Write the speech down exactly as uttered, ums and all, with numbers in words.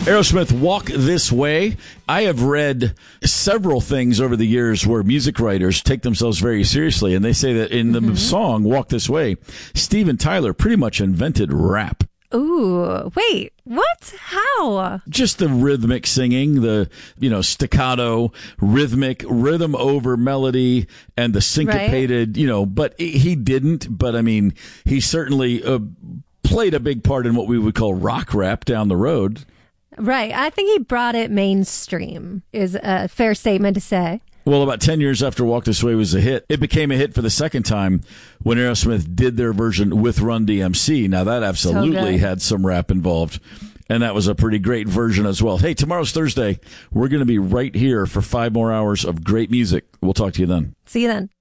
Aerosmith, Walk This Way. I have read several things over the years where music writers take themselves very seriously, and they say that in the mm-hmm. song Walk This Way, Steven Tyler pretty much invented rap. Ooh, wait, what? How? Just the rhythmic singing, the, you know, staccato, rhythmic, rhythm over melody, and the syncopated, right. you know, but he didn't, but I mean, he certainly uh, played a big part in what we would call rock rap down the road. Right. I think he brought it mainstream, is a fair statement to say. Well, about ten years after Walk This Way was a hit, it became a hit for the second time when Aerosmith did their version with Run D M C. Now, that absolutely so had some rap involved, and that was a pretty great version as well. Hey, tomorrow's Thursday. We're going to be right here for five more hours of great music. We'll talk to you then. See you then.